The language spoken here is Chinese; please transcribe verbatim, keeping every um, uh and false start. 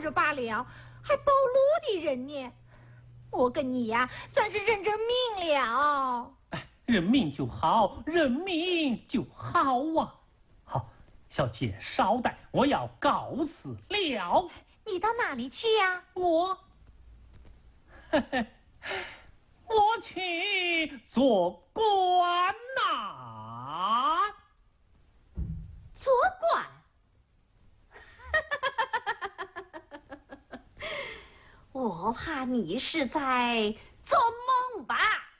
着罢了，还保罗的人呢。我跟你呀，算是认着命了。 哎，认命就好，认命就好啊！好，小姐稍待，我要告辞了。 你到哪里去呀？ 我，嘿嘿，我去做官呐、 做官。我怕你是在